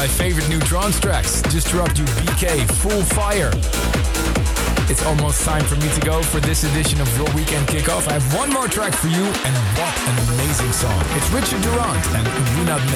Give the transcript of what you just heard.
my favorite new trance tracks. Just dropped you BK, Full Fire. It's almost time for me to go for this edition of Your Weekend Kickoff. I have one more track for you, and what an amazing song. It's Richard Durand and Do Not